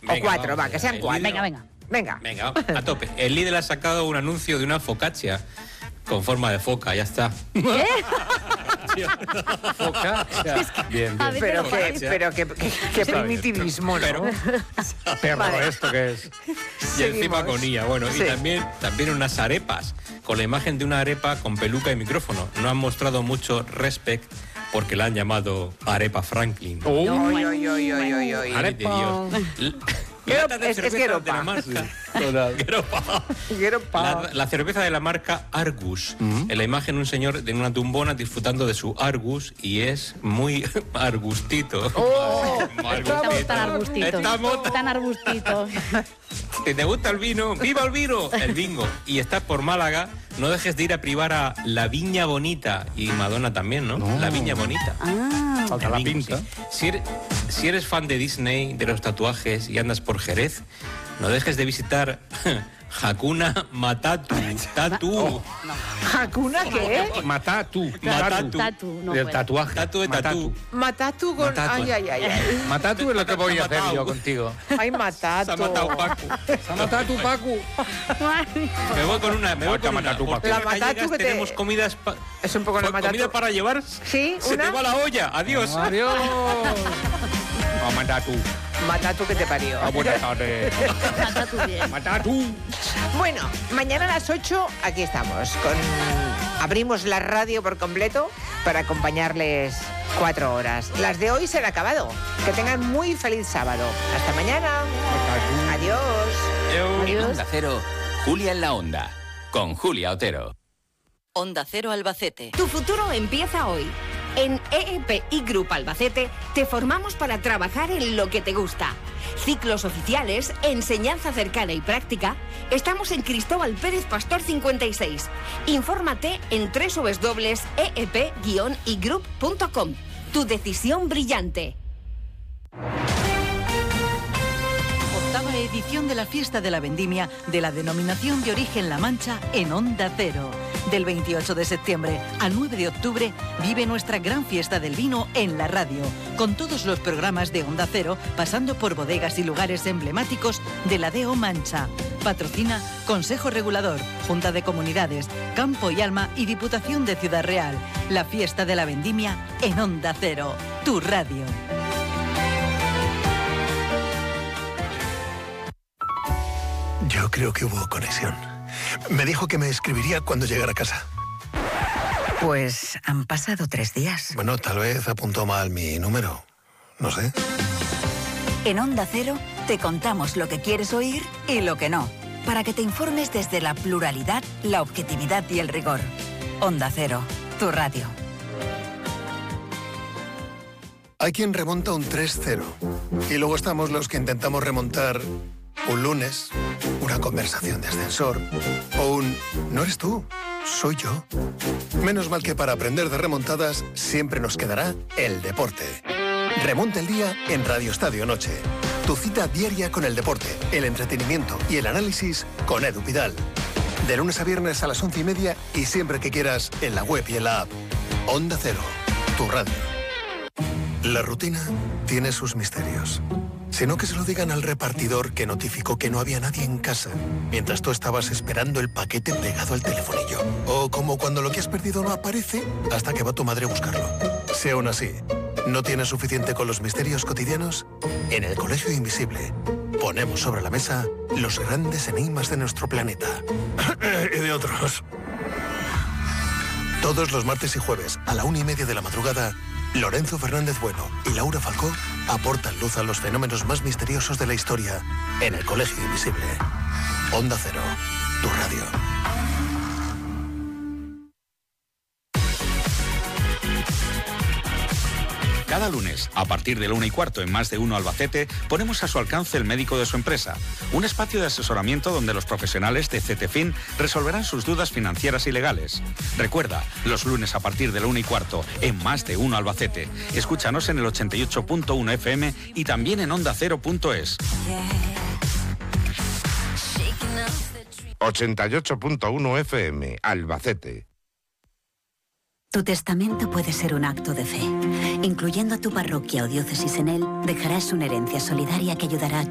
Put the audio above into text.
Venga, o 4, vamos va, allá. que sean El 4. líder- Venga. Venga, a tope. El Lidl ha sacado un anuncio de una focaccia con forma de foca, ya está. ¿Qué? Foca, bien, a bien. veces Pero lo qué primitivismo, ¿no? Pero, Perro, Vale. ¿esto qué es? y encima con IA. Bueno, Sí. y también unas arepas, con la imagen de una arepa con peluca y micrófono. No han mostrado mucho respect porque la han llamado Arepa Franklin. Oy, oy, oy, oy, oy, oy. Madre de Dios. Gueropa, Lata de es cerveza gueropa. de la marca. Total. Gueropa. Gueropa. La cerveza de la marca Argus. En la imagen un señor en una tumbona disfrutando de su Argus y es muy argustito. Estamos tan arbustitos. Estamos Tan arbustitos. Si te gusta el vino, ¡viva el vino! El bingo. Y estás por Málaga, no dejes de ir a privar a La Viña Bonita. Y Madonna también, ¿no? La Viña Bonita. Falta la El bingo, pinta. sí. Si eres fan de Disney, de los tatuajes y andas por Jerez, no dejes de visitar Hakuna Matatu. Tatu. ¿Hakuna qué? Matatu. Tatu, no Del puedo. tatuaje. Tatu de tatú. Matatu con... Matatu. Ay, ay, ay, ay. Matatu es lo que voy a hacer Matao. yo contigo. Ay, Se Matatu. ha matado Paco. Matatu, Pacu. Me voy con una. Otra Matatu, Paco. La La Matatu que te- tenemos comidas... Es un poco la comida Matatu. para llevar. Sí, Se una. te va la olla. Adiós. Adiós. Oh, Matatu. Matatu que te parió. Ah, buenas tardes. Mata tú bien. Matatu. Bueno, mañana a las 8 aquí estamos. Abrimos la radio por completo para acompañarles 4 horas. Las de hoy se han acabado. Que tengan muy feliz sábado. Hasta mañana. Adiós. En Onda Cero, Julia en la Onda, con Julia Otero. Onda Cero Albacete. Tu futuro empieza hoy. En EEPI Group Albacete te formamos para trabajar en lo que te gusta. Ciclos oficiales, enseñanza cercana y práctica. Estamos en Cristóbal Pérez Pastor 56. Infórmate en www.eep-igroup.com. Tu decisión brillante. Octava edición de la Fiesta de la Vendimia de la Denominación de Origen La Mancha en Onda Cero. Del 28 de septiembre al 9 de octubre vive nuestra gran fiesta del vino en la radio, con todos los programas de Onda Cero, pasando por bodegas y lugares emblemáticos de la DO Mancha. Patrocina Consejo Regulador, Junta de Comunidades, Campo y Alma y Diputación de Ciudad Real. La Fiesta de la Vendimia en Onda Cero, tu radio. Yo creo que hubo conexión. Me dijo que me escribiría cuando llegara a casa. Pues han pasado 3 días. Bueno, tal vez apuntó mal mi número. No sé. En Onda Cero te contamos lo que quieres oír y lo que no, para que te informes desde la pluralidad, la objetividad y el rigor. Onda Cero, tu radio. Hay quien remonta un 3-0. Y luego estamos los que intentamos remontar un lunes, una conversación de ascensor o un «no eres tú, soy yo». Menos mal que para aprender de remontadas siempre nos quedará el deporte. Remonta el día en Radio Estadio Noche. Tu cita diaria con el deporte, el entretenimiento y el análisis con Edu Pidal. De lunes a viernes a las 11:30 y siempre que quieras en la web y en la app. Onda Cero, tu radio. La rutina tiene sus misterios. Sino que se lo digan al repartidor que notificó que no había nadie en casa mientras tú estabas esperando el paquete pegado al telefonillo. O como cuando lo que has perdido no aparece hasta que va tu madre a buscarlo. Si aún así no tienes suficiente con los misterios cotidianos, en el Colegio Invisible ponemos sobre la mesa los grandes enigmas de nuestro planeta. Y de otros. Todos los martes y jueves a la 1:30 de la madrugada, Lorenzo Fernández Bueno y Laura Falcó aportan luz a los fenómenos más misteriosos de la historia en el Colegio Invisible. Onda Cero, tu radio. Cada lunes, a partir de la 1:15 en Más de Uno Albacete, ponemos a su alcance el médico de su empresa. Un espacio de asesoramiento donde los profesionales de CTFIN resolverán sus dudas financieras y legales. Recuerda, los lunes a partir de la 1:15 en Más de Uno Albacete. Escúchanos en el 88.1 FM y también en ondacero.es. 88.1 FM, Albacete. Tu testamento puede ser un acto de fe. Incluyendo a tu parroquia o diócesis en él, dejarás una herencia solidaria que ayudará a